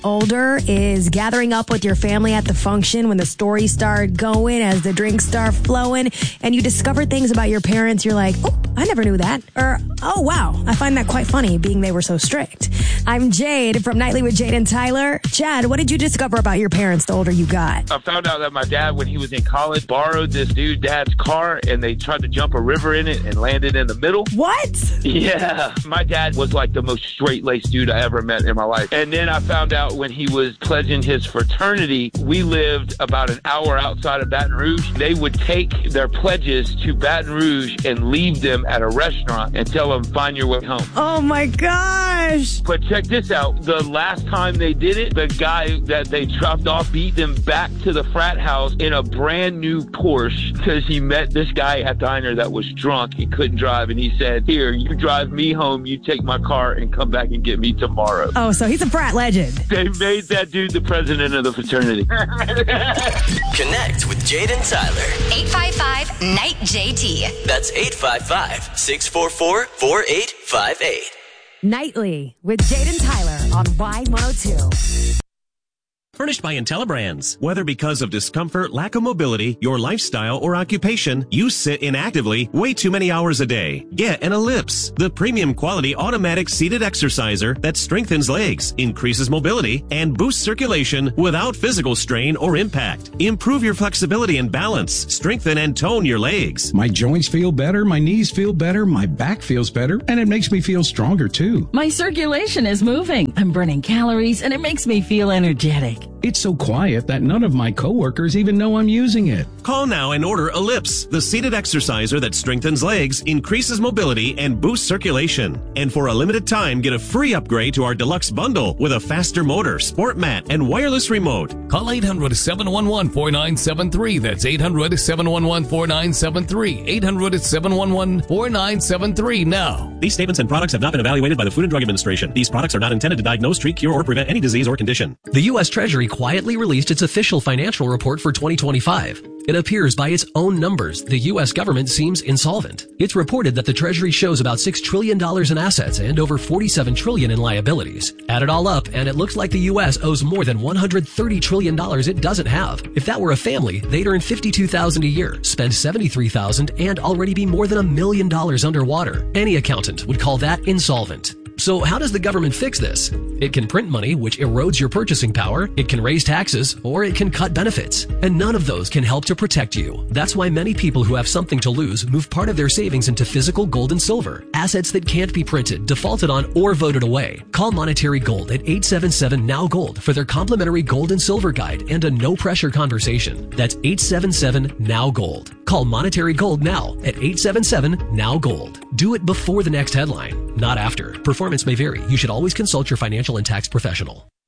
older is gathering up with your family at the function when the stories start going, as the drinks start flowing, and you discover things about your parents. You're like, oh, I never knew that. Or, oh, wow, I find that quite funny, being they were so strict. I'm Jade from Nightly with Jade and Tyler. Chad, what did you discover about your parents the older you got? I found out that my dad, when he was in college, borrowed this dad's car, and they tried to jump a river in it and landed in the middle. What? Yeah. My dad was like the most straight-laced dude I ever met in my life. And then I found out when he was pledging his fraternity, we lived about an hour outside of Baton Rouge. They would take their pledges to Baton Rouge and leave them at a restaurant and tell them, find your way home. Oh my gosh. But check this out. The last time they did it, the guy that they dropped off beat them back to the frat house in a brand new Porsche because he met this guy at the diner that was drunk and couldn't drive. And he said, here, you drive me home, you take my car and come back and get me tomorrow. Oh, so he's a frat legend. They made that dude the president of the fraternity. Connect with Jade and Tyler. 855-NIGHT-JT. That's 855-644-4858. Nightly with Jade and Tyler on Y102. Furnished by IntelliBrands. Whether because of discomfort, lack of mobility, your lifestyle, or occupation, you sit inactively way too many hours a day. Get an Ellipse, the premium quality automatic seated exerciser that strengthens legs, increases mobility, and boosts circulation without physical strain or impact. Improve your flexibility and balance, strengthen and tone your legs. My joints feel better, my knees feel better, my back feels better, and it makes me feel stronger too. My circulation is moving. I'm burning calories, and it makes me feel energetic. It's so quiet that none of my coworkers even know I'm using it. Call now and order Ellipse, the seated exerciser that strengthens legs, increases mobility, and boosts circulation. And for a limited time, get a free upgrade to our deluxe bundle with a faster motor, sport mat, and wireless remote. Call 800-711-4973. That's 800-711-4973. 800-711-4973 now. These statements and products have not been evaluated by the Food and Drug Administration. These products are not intended to diagnose, treat, cure, or prevent any disease or condition. The U.S. Treasury quietly released its official financial report for 2025. It appears by its own numbers, the U.S. government seems insolvent. It's reported that the Treasury shows about $6 trillion in assets and over $47 trillion in liabilities. Add it all up, and it looks like the U.S. owes more than $130 trillion it doesn't have. If that were a family, they'd earn $52,000 a year, spend $73,000, and already be more than $1 million underwater. Any accountant would call that insolvent. So how does the government fix this? It can print money, which erodes your purchasing power, it can raise taxes, or it can cut benefits. And none of those can help to protect you. That's why many people who have something to lose move part of their savings into physical gold and silver, assets that can't be printed, defaulted on, or voted away. Call Monetary Gold at 877-NOW-GOLD for their complimentary gold and silver guide and a no-pressure conversation. That's 877-NOW-GOLD. Call Monetary Gold now at 877-NOW-GOLD. Do it before the next headline, not after. Performance may vary. You should always consult your financial and tax professional.